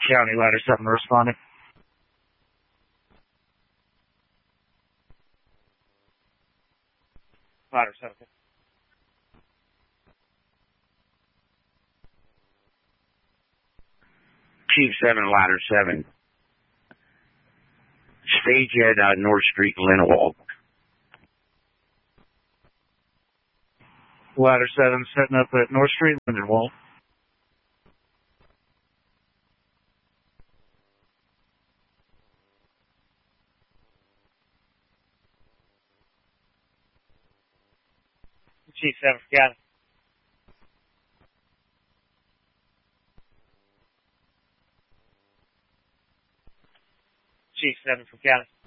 County Ladder 7 responding. Ladder 7. Chief 7, Ladder 7. Stage at North Street, Lindenwold. Ladder 7 setting up at North Street, Lindenwold. Chief 7 for County. Chief 7 for County.